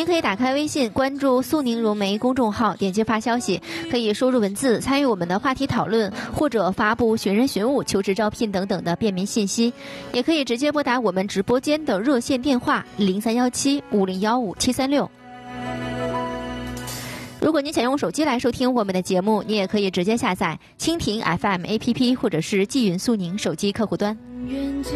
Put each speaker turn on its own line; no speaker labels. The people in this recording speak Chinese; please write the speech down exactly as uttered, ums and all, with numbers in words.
您可以打开微信，关注苏宁融媒公众号，点击发消息，可以输入文字参与我们的话题讨论，或者发布寻人寻物、求职招聘等等的便民信息，也可以直接拨打我们直播间的热线电话零三幺七五零幺五七三六。如果您想用手机来收听我们的节目，你也可以直接下载蜻蜓 F M A P P 或者是纪云苏宁手机客户端。